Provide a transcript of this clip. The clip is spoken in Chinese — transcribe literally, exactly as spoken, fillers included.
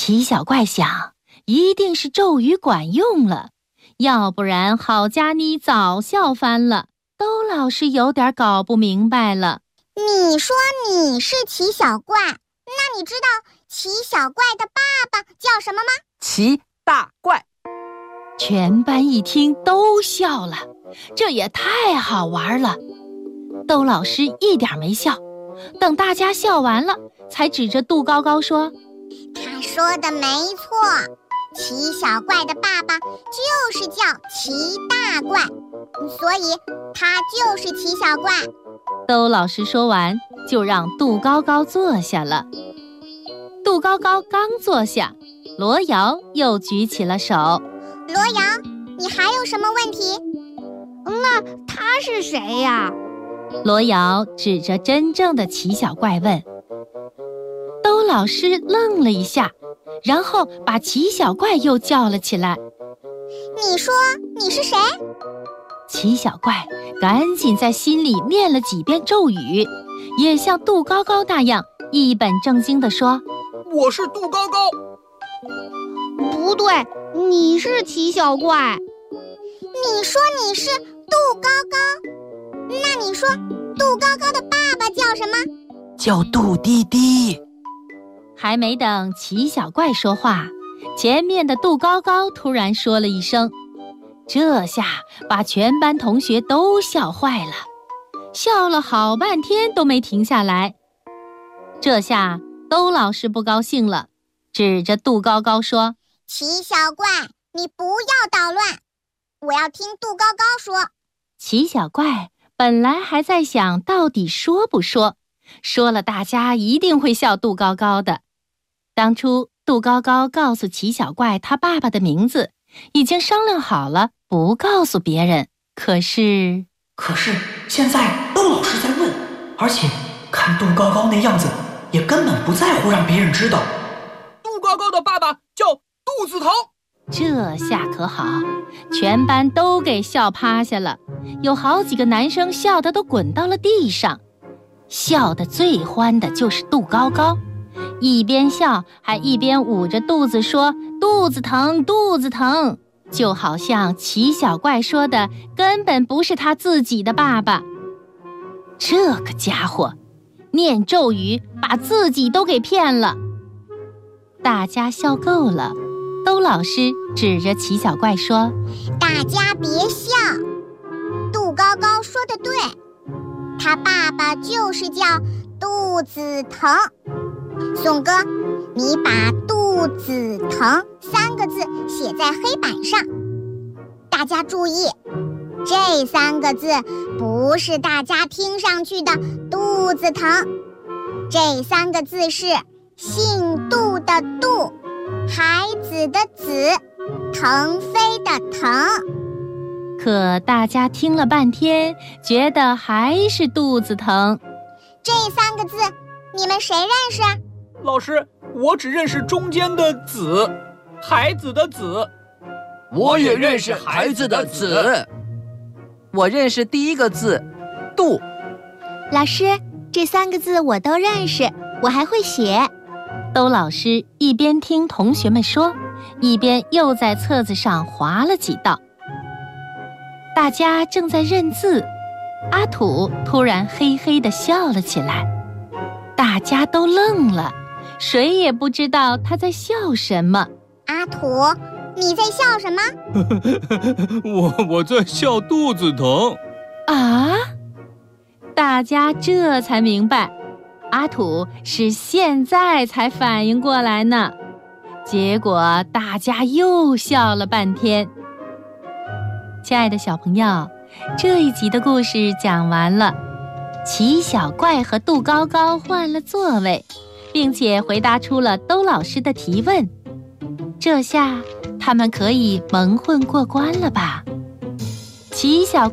齐小怪想，一定是咒语管用了，要不然郝佳妮早笑翻了。兜老师有点搞不明白了。 你说你是齐小怪，那你知道齐小怪的爸爸叫什么吗？ 齐大怪。 全班一听都笑了，这也太好玩了。兜老师一点没笑，等大家笑完了，才指着杜高高说： 他说的没错，齐小怪的爸爸就是叫齐大怪，所以他就是齐小怪。 兜老师说完，就让杜高高坐下了。杜高高刚坐下，罗瑶又举起了手。 罗瑶，你还有什么问题？ 那他是谁呀？ 罗瑶指着真正的齐小怪问。兜老师愣了一下，然后把齐小怪又叫了起来。 你说你是谁？ 齐小怪赶紧在心里念了几遍咒语，也像杜高高那样一本正经地说： 我是杜高高。 不对，你是齐小怪。 你说你是杜高高，那你说杜高高的爸爸叫什么？ 叫杜滴滴。 还没等齐小怪说话，前面的杜高高突然说了一声，这下把全班同学都笑坏了，笑了好半天都没停下来。这下兜老师不高兴了，指着杜高高说： 齐小怪，你不要捣乱，我要听杜高高说。 齐小怪本来还在想到底说不说，说了大家一定会笑杜高高的。当初杜高高告诉齐小怪他爸爸的名字，已经商量好了不告诉别人，可是可是现在兜老师在问，而且看杜高高那样子也根本不在乎让别人知道。 杜高高的爸爸叫杜子腾。 这下可好，全班都给笑趴下了，有好几个男生笑得都滚到了地上。笑得最欢的就是杜高高，一边笑还一边捂着肚子说：肚子疼，肚子疼，就好像齐小怪说的根本不是他自己的爸爸。这个家伙念咒语把自己都给骗了。大家笑够了，兜老师指着齐小怪说： 大家别笑，杜高高说的对，他爸爸就是叫杜子腾。宋哥，你把杜子腾三个字写在黑板上。大家注意，这三个字不是大家听上去的杜子腾，这三个字是姓杜的杜，孩子的子，腾飞的腾。 可大家听了半天，觉得还是肚子疼。 这三个字你们谁认识？ 老师，我只认识中间的子，孩子的子。 我也认识孩子的子。 我认识第一个字杜。 老师，这三个字我都认识，我还会写。 兜老师一边听同学们说，一边又在册子上划了几道。大家正在认字，阿土突然嘿嘿地笑了起来，大家都愣了，谁也不知道他在笑什么。 阿土，你在笑什么？ 我我在笑肚子疼。 啊！大家这才明白，阿土是现在才反应过来呢。结果大家又笑了半天。亲爱的小朋友，这一集的故事讲完了。齐小怪和杜高高换了座位，并且回答出了兜老师的提问。这下他们可以蒙混过关了吧？齐小